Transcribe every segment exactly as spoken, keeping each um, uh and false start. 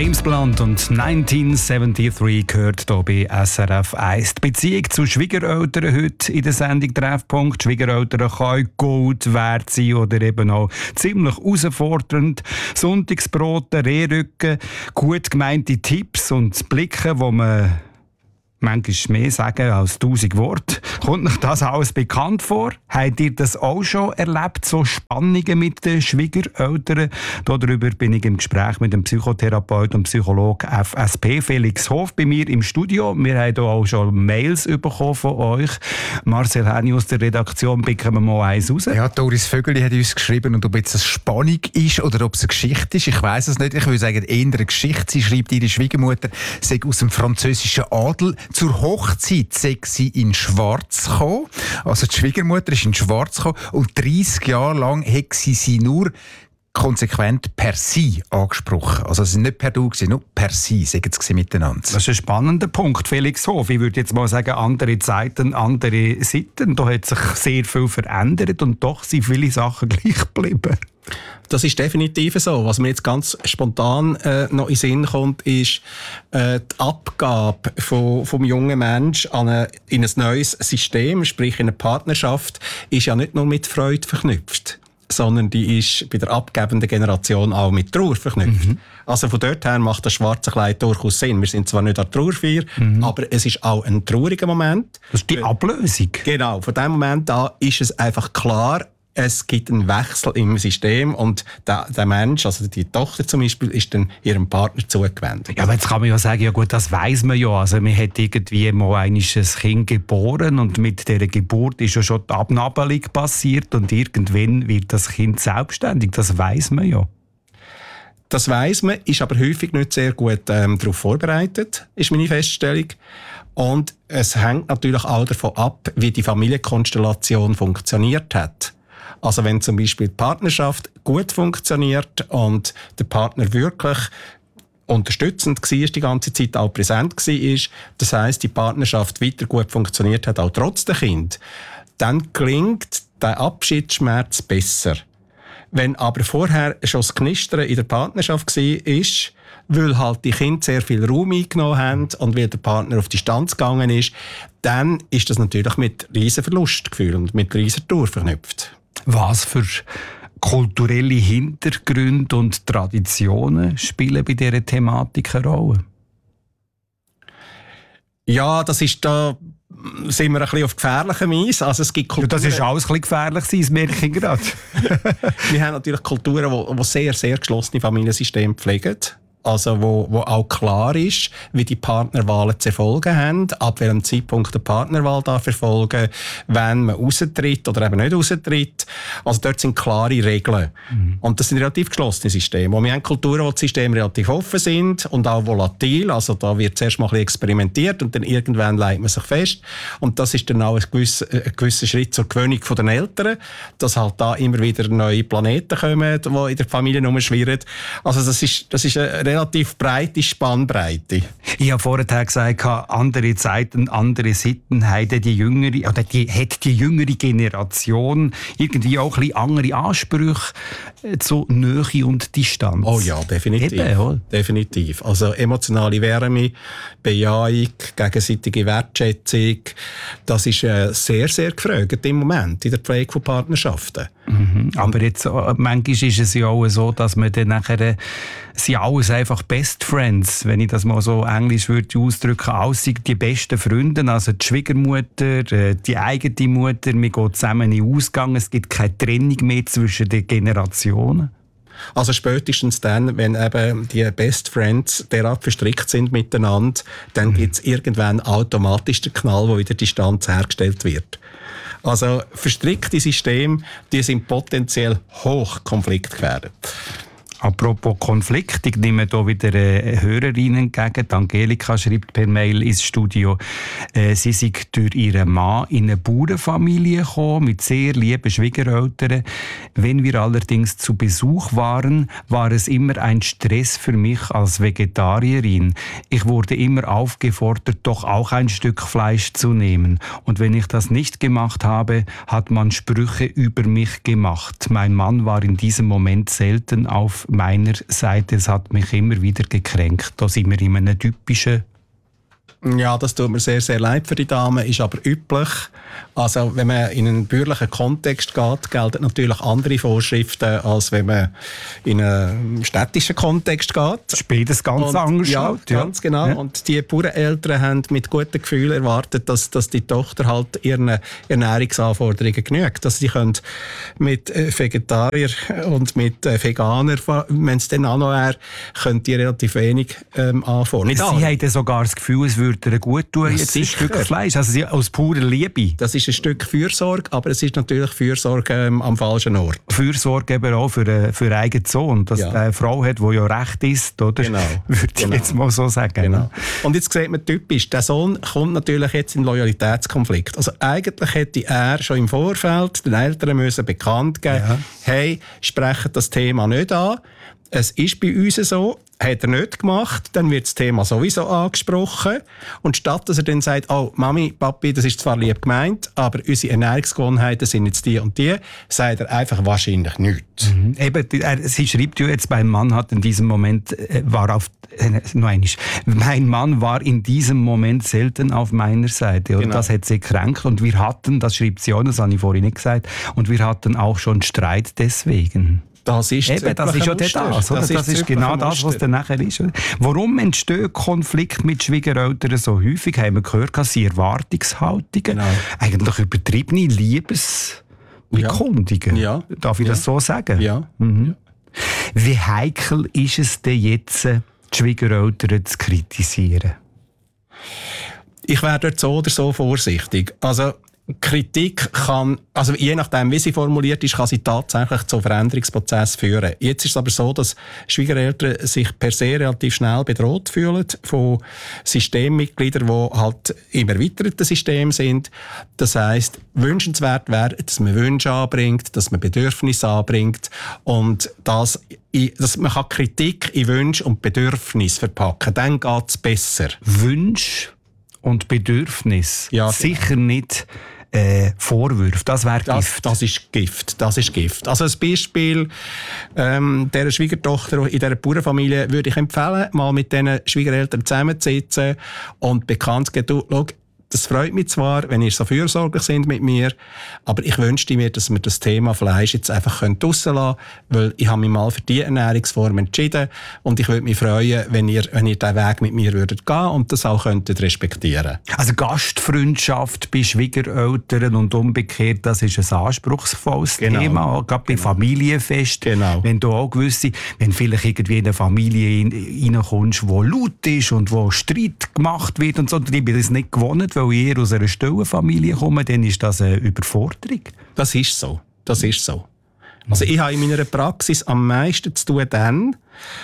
James Blunt und neunzehnhundertdreiundsiebzig gehört hier bei S R F eins. Die Beziehung zu Schwiegereltern heute in der Sendung Treffpunkt. Schwiegereltern können Gold wert sein oder eben auch ziemlich herausfordernd. Sonntagsbrote, Rehrücken, gut gemeinte Tipps und Blicke, wo man manchmal mehr sagen als tausend Worte. Kommt euch das alles bekannt vor? Habt ihr das auch schon erlebt, so Spannungen mit den Schwiegereltern? Darüber bin ich im Gespräch mit dem Psychotherapeut und Psychologe F S P Felix Hof bei mir im Studio. Wir haben hier auch schon Mails bekommen von euch. Marcel Henny aus der Redaktion, picken wir mal eins raus. Ja, Doris Vögeli hat uns geschrieben, und ob jetzt eine Spannung ist oder ob es eine Geschichte ist, ich weiss es nicht. Ich würde sagen, eher eine Geschichte. Sie schreibt, ihre Schwiegermutter sei aus dem französischen Adel. Zur Hochzeit sei sie in Schwarz gekommen. Also die Schwiegermutter ist in Schwarz gekommen und dreissig Jahre lang hat sie sie nur konsequent per Sie angesprochen. Also es ist nicht per Du, nur per Sie, sagen sie miteinander. Das ist ein spannender Punkt, Felix Hof. Ich würde jetzt mal sagen, andere Zeiten, andere Seiten. Da hat sich sehr viel verändert und doch sind viele Sachen gleich geblieben. Das ist definitiv so. Was mir jetzt ganz spontan äh, noch in den Sinn kommt, ist äh, die Abgabe von, vom jungen Menschen an eine, in ein neues System, sprich in eine Partnerschaft, ist ja nicht nur mit Freude verknüpft, sondern die ist bei der abgebenden Generation auch mit Trauer verknüpft. Mhm. Also von dort her macht das schwarze Kleid durchaus Sinn. Wir sind zwar nicht an der Trauerfeier, mhm. aber es ist auch ein trauriger Moment. Das ist die Ablösung. Genau, von dem Moment an ist es einfach klar, es gibt einen Wechsel im System und der, der Mensch, also die Tochter zum Beispiel, ist dann ihrem Partner zugewendet. Ja, aber jetzt kann man ja sagen, ja gut, das weiss man ja. Also man hat irgendwie mal ein Kind geboren und mit dieser Geburt ist ja schon die Abnabelung passiert und irgendwann wird das Kind selbstständig. Das weiss man ja. Das weiss man, ist aber häufig nicht sehr gut ähm, darauf vorbereitet, ist meine Feststellung. Und es hängt natürlich auch davon ab, wie die Familienkonstellation funktioniert hat. Also wenn zum Beispiel die Partnerschaft gut funktioniert und der Partner wirklich unterstützend war, die ganze Zeit auch präsent war, das heisst, die Partnerschaft weiter gut funktioniert hat, auch trotz der Kind, dann gelingt der Abschiedsschmerz besser. Wenn aber vorher schon das Knistern in der Partnerschaft war, weil halt die Kinder sehr viel Raum eingenommen haben und weil der Partner auf Distanz gegangen ist, dann ist das natürlich mit riesen Verlustgefühl und mit riesen Trauer verknüpft. Was für kulturelle Hintergründe und Traditionen spielen bei dieser Thematik eine Rolle? Ja, das ist da... sind wir ein bisschen auf gefährlichem Eis. Also es gibt Kulturen, ja, das ist alles ein bisschen gefährlich, das merke ich gerade. Wir haben natürlich Kulturen, die sehr, sehr geschlossene Familiensysteme pflegen. Also wo, wo auch klar ist, wie die Partnerwahlen zu erfolgen haben, ab welchem Zeitpunkt der Partnerwahl darf erfolgen, wenn man raustritt oder eben nicht raustritt. Also dort sind klare Regeln. Mhm. Und das sind relativ geschlossene Systeme. Und wir haben Kulturen, wo die Systeme relativ offen sind und auch volatil. Also da wird zuerst mal ein bisschen experimentiert und dann irgendwann legt man sich fest. Und das ist dann auch ein gewisser, ein gewisser Schritt zur Gewöhnung den Eltern, dass halt da immer wieder neue Planeten kommen, die in der Familie rumschwirren. Also das ist, das ist eine relativ breite Spannbreite. Ich habe vorher gesagt, andere Zeiten, andere Sitten haben die jüngere, oder die, hat die jüngere Generation irgendwie auch ein bisschen andere Ansprüche zu Nähe und Distanz. Oh ja, definitiv. Eben, definitiv. Also emotionale Wärme, Bejahung, gegenseitige Wertschätzung, das ist äh, sehr, sehr gefragt im Moment in der Pflege von Partnerschaften. Mhm. Aber jetzt, manchmal ist es ja auch so, dass man dann nachher, sind alles einfach Best Friends, wenn ich das mal so englisch würde ausdrücken, alles sind die besten Freunde, also die Schwiegermutter, die eigene Mutter, wir gehen zusammen in den Ausgang, es gibt keine Trennung mehr zwischen den Generationen. Also spätestens dann, wenn eben die Best Friends derart verstrickt sind miteinander, dann mhm. gibt es irgendwann automatisch den Knall, wo wieder Distanz hergestellt wird. Also verstrickte Systeme, die sind potenziell hoch konfliktgefährdet. Apropos Konflikt, ich nehme hier wieder eine Hörerin entgegen. Die Angelika schreibt per Mail ins Studio, äh, sie sei durch ihren Mann in eine Bauernfamilie gekommen, mit sehr lieben Schwiegereltern. Wenn wir allerdings zu Besuch waren, war es immer ein Stress für mich als Vegetarierin. Ich wurde immer aufgefordert, doch auch ein Stück Fleisch zu nehmen. Und wenn ich das nicht gemacht habe, hat man Sprüche über mich gemacht. Mein Mann war in diesem Moment selten auf meiner Seite, es hat mich immer wieder gekränkt. Da sind wir in einem typischen... Ja, das tut mir sehr, sehr leid für die Dame, ist aber üblich. Also, wenn man in einen bürgerlichen Kontext geht, gelten natürlich andere Vorschriften, als wenn man in einen städtischen Kontext geht. Spielt es ganz und, anders ja, halt, ja, ganz genau. Ja. Und die Bauerneltern haben mit guten Gefühlen erwartet, dass, dass die Tochter halt ihren Ernährungsanforderungen genügt. Dass sie können mit Vegetarier und mit Veganer, wenn es dann auch noch wäre, können die relativ wenig ähm, anfangen. Nicht Sie alle. haben sogar das Gefühl, es würde ihr gut tun, Ja, jetzt ein sicher. Stück Fleisch. Also sie, aus purer Liebe. Das ist ein Stück Fürsorge, aber es ist natürlich Fürsorge ähm, am falschen Ort. Fürsorge eben auch für, äh, für einen eigenen Sohn, dass Ja. er eine Frau hat, die ja recht ist, oder? Genau. Würde ich Genau. jetzt mal so sagen. Genau. Und jetzt sieht man typisch, der Sohn kommt natürlich jetzt in Loyalitätskonflikt. Also eigentlich hätte er schon im Vorfeld den Eltern müssen bekannt geben, Ja. hey, sprechen das Thema nicht an. Es ist bei uns so, hat er nicht gemacht, dann wird das Thema sowieso angesprochen. Und statt dass er dann sagt, oh, Mami, Papi, das ist zwar lieb gemeint, aber unsere Ernährungsgewohnheiten sind jetzt die und die, sagt er einfach wahrscheinlich nichts. Mhm. Eben, die- er, sie schreibt ja jetzt, mein Mann hat in diesem Moment, äh, war auf, äh, noch einmal, mein Mann war in diesem Moment selten auf meiner Seite. Oder? Genau. Das hat sie gekränkt und wir hatten, das schreibt sie auch, das habe ich vorhin nicht gesagt, und wir hatten auch schon Streit deswegen. Das ist Eben, das ist ja das, oder? Das, das ist, ist genau das, was dann nachher ist. Oder? Warum entstehen Konflikte mit Schwiegereltern so häufig? Haben wir gehört, dass sie Erwartungshaltungen, Genau. eigentlich übertriebene Liebesbekundungen. Ja. Darf ich Ja. das so sagen? Ja. Mhm. Wie heikel ist es denn jetzt, die Schwiegereltern zu kritisieren? Ich wäre dort so oder so vorsichtig. Also Kritik kann, also je nachdem, wie sie formuliert ist, kann sie tatsächlich zu Veränderungsprozessen führen. Jetzt ist es aber so, dass Schwiegereltern sich per se relativ schnell bedroht fühlen von Systemmitgliedern, die halt im erweiterten System sind. Das heisst, wünschenswert wäre, dass man Wünsche anbringt, dass man Bedürfnisse anbringt und das, dass man kann Kritik in Wünsche und Bedürfnisse verpacken. Dann geht es besser. Wünsche und Bedürfnis, Ja, genau. sicher nicht äh, Vorwürfe. Das wäre Das, Gift. das ist Gift. Das ist Gift. Also ein Beispiel ähm, dieser Schwiegertochter in dieser Bauernfamilie würde ich empfehlen, mal mit diesen Schwiegereltern zusammenzusitzen und bekannt zu geben, du, schau, das freut mich zwar, wenn ihr so fürsorglich sind mit mir, aber ich wünschte mir, dass wir das Thema Fleisch jetzt einfach draussen lassen können, weil ich habe mich mal für diese Ernährungsform entschieden und ich würde mich freuen, wenn ihr, wenn ihr diesen Weg mit mir würdet gehen und das auch könntet respektieren. Also Gastfreundschaft bei Schwiegereltern und umgekehrt, das ist ein anspruchsvolles Genau. Thema, auch gerade bei Familienfesten. Genau. Wenn du auch gewisse, wenn vielleicht irgendwie in eine Familie in- reinkommst, wo laut ist und wo Streit gemacht wird und so, und ich bin das nicht gewohnt, weil ich eher aus einer stillen Familie komme, dann ist das eine Überforderung. Das ist so. Das ist so. Also ich habe in meiner Praxis am meisten zu tun dann,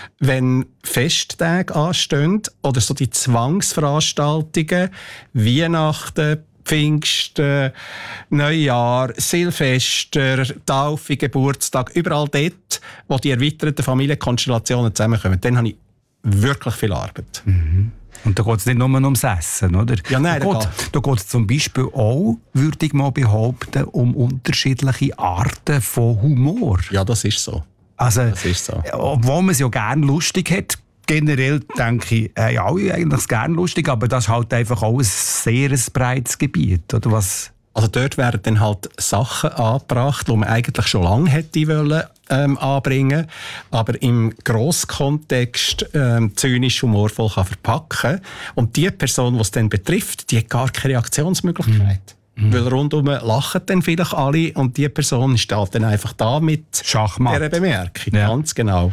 wenn Festtage anstehen oder so die Zwangsveranstaltungen, Weihnachten, Pfingsten, Neujahr, Silvester, Taufe, Geburtstag, überall dort, wo die erweiterten Familienkonstellationen zusammenkommen. Dann habe ich wirklich viel Arbeit. Und da geht es nicht nur ums Essen, oder? Ja, nein, da da geht da geht es zum Beispiel auch, würde ich mal behaupten, um unterschiedliche Arten von Humor. Ja, das ist so. Also, Das ist so. obwohl man es ja gerne lustig hat, generell denke ich, äh, ja, alle eigentlich gerne lustig, aber das ist halt einfach auch ein sehr breites Gebiet, oder was? Also dort werden dann halt Sachen angebracht, die man eigentlich schon lange hätte wollen, ähm, anbringen, aber im Grosskontext ähm, zynisch humorvoll kann verpacken. Und die Person, die es dann betrifft, die hat gar keine Reaktionsmöglichkeit. Mhm. Weil rundum lachen dann vielleicht alle und die Person steht dann einfach da mit Schachmatt. dieser Bemerkung. Ja. Ganz genau.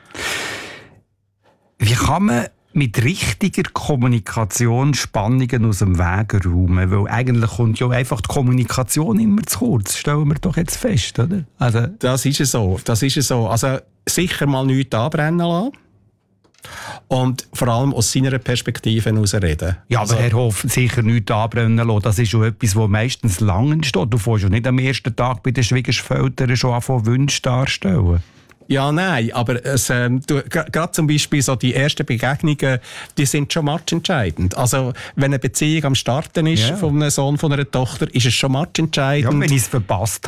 Wie kann man mit richtiger Kommunikation Spannungen aus dem Weg räumen? Weil eigentlich kommt ja einfach die Kommunikation immer zu kurz, stellen wir doch jetzt fest, oder? Also, Das ist es so. Das ist es so. Also sicher mal nichts anbrennen lassen. Und vor allem aus seiner Perspektive heraus reden. ja, aber also, Herr Hoff, sicher nichts anbrennen lassen. Das ist schon etwas, das meistens lang entsteht. Du fährst ja nicht am ersten Tag bei den Schwiegereltern schon anfangen, Wünsche darstellen. Ja, nein, aber es, ähm, du, gerade zum Beispiel so die ersten Begegnungen, die sind schon matchentscheidend. Also wenn eine Beziehung am Starten ist Ja. von einem Sohn, von einer Tochter, ist es schon Ja, matchentscheidend. wenn ich es verpasst habe.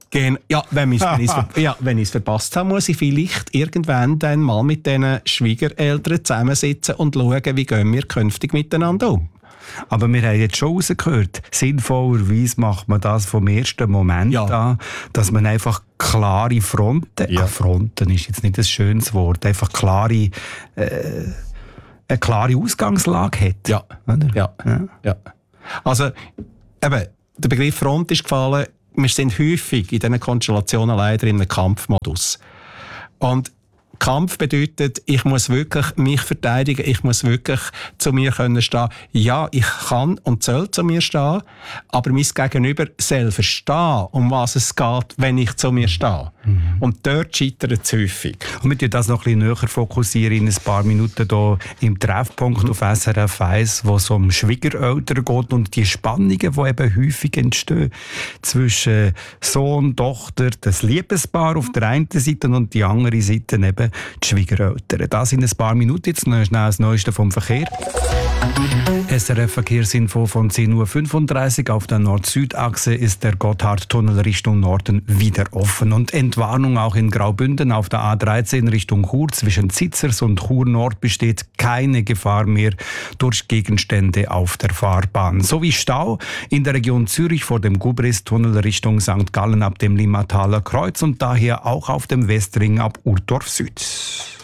Gen- ja, wenn ich es ja, verpasst habe, muss ich vielleicht irgendwann dann mal mit diesen Schwiegereltern zusammensitzen und schauen, wie gehen wir künftig miteinander um. Aber wir haben jetzt schon rausgehört, sinnvollerweise macht man das vom ersten Moment Ja. an, dass man einfach klare Fronten, Ja. ah, Fronten ist jetzt nicht ein schönes Wort, einfach klare, äh, eine klare Ausgangslage hat. Ja. Oder? Ja. Ja. Ja. Also, eben, der Begriff Front ist gefallen. Wir sind häufig in diesen Konstellationen leider in einem Kampfmodus. Und Kampf bedeutet, ich muss wirklich mich verteidigen, ich muss wirklich zu mir können stehen. Ja, ich kann und soll zu mir stehen, aber mein Gegenüber soll verstehen, um was es geht, wenn ich zu mir stehe. Mhm. Und dort scheitert es häufig. Und wir fokussieren das noch ein bisschen näher fokussieren in ein paar Minuten hier im Treffpunkt mhm. auf S R F eins, wo es um Schwiegereltern geht und die Spannungen, die eben häufig entstehen zwischen Sohn, Tochter, das Liebespaar auf der einen Seite und die andere Seite eben die Schwiegereltern. Das in ein paar Minuten. Jetzt noch schnell das Neueste vom Verkehr. S R F Verkehrsinfo von zehn Uhr fünfunddreißig. Auf der Nord-Süd-Achse ist der Gotthardtunnel Richtung Norden wieder offen. Und Entwarnung auch in Graubünden auf der A dreizehn Richtung Chur. Zwischen Zitzers und Chur Nord besteht keine Gefahr mehr durch Gegenstände auf der Fahrbahn. Sowie Stau in der Region Zürich vor dem Gubristunnel Richtung Sankt Gallen ab dem Limmataler Kreuz und daher auch auf dem Westring ab Urdorf Süd.